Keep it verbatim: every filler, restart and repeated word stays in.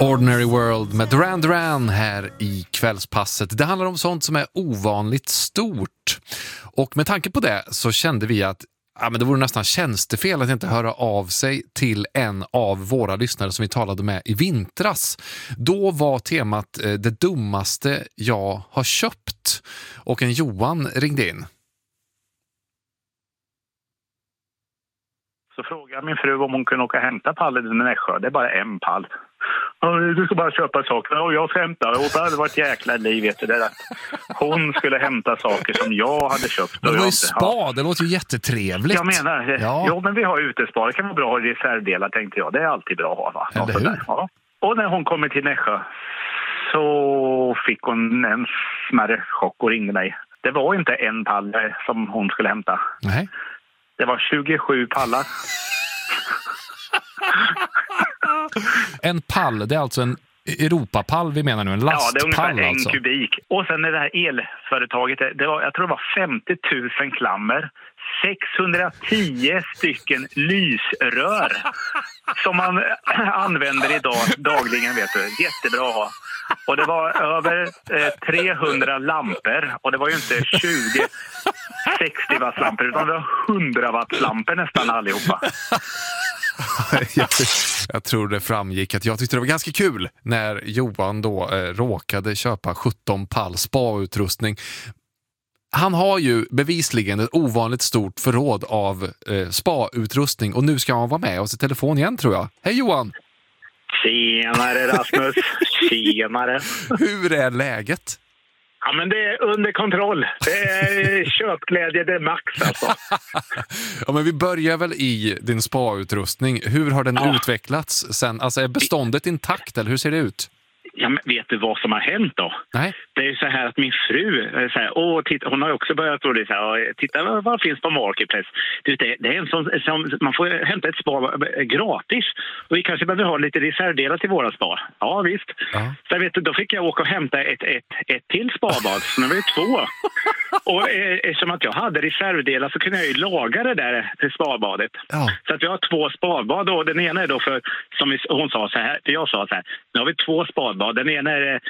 Ordinary World med Duran Duran här i kvällspasset. Det handlar om sånt som är ovanligt stort. Och med tanke på det så kände vi att ja, men det vore nästan tjänstefel att inte höra av sig till en av våra lyssnare som vi talade med i vintras. Då var temat eh, det dummaste jag har köpt. Och en Johan ringde in. Så frågade min fru om hon kunde åka och hämta pallen i Nässjö. Det är bara en pall. Du ska bara köpa saker. Och jag ska hämta. Och det hade varit jäkla liv, vet du. Det att hon skulle hämta saker som jag hade köpt. Men det var ju inte, spa, ja. Det låter ju jättetrevligt. Jag menar, ja. Jo, men vi har utespar. Det kan vara bra att ha reservdelar, tänkte jag. Det är alltid bra att ha, va? Eller hur? Ja. Och när hon kommer till Nässjö så fick hon en smärre chock och ringde mig. Det var inte en pall som hon skulle hämta. Nej. Det var tjugosju pallar. En pall, det är alltså en Europapall vi menar nu, en lastpall. Ja, det är ungefär en alltså. kubik. Och sen är det här elföretaget, det var, jag tror det var femtio tusen klammer, sexhundratio stycken lysrör som man använder idag dagligen, vet du. Jättebra att ha. Och det var över eh, trehundra lampor. Och det var ju inte tjugo sextio watt lampor utan det var hundra watt lampor nästan allihopa. jag, jag tror det framgick att jag tyckte det var ganska kul när Johan då eh, råkade köpa sjutton pall spa-utrustning. Han har ju bevisligen ett ovanligt stort förråd av eh, spa-utrustning och nu ska han vara med oss i telefon igen, tror jag. Hej Johan! Tjenare Rasmus, tjenare. Hur är läget? Ja, men det är under kontroll. Det är köpglädje, det är max alltså. Ja, men vi börjar väl i din spa-utrustning. Hur har den ja. utvecklats sen? Alltså är beståndet intakt eller hur ser det ut? Ja, men vet du vad som har hänt då? Nej. Det är ju så här att min fru, så här, åh, titta, hon har ju också börjat tro det så här, titta vad, vad finns på Marketplace. Du, det, det är en sån, som, man får hämta ett spa gratis och vi kanske behöver ha lite reservdelar till våra spa. Ja, visst. Ja. Så vet du, då fick jag åka och hämta ett, ett, ett till spabad, så nu var det två. Och eh, eftersom att jag hade reservdelar så kunde jag ju laga det där till spabadet. Ja. Så att vi har två spabad och den ena är då för, som hon sa så här, för jag sa så här, nu har vi två spabad. Den ena är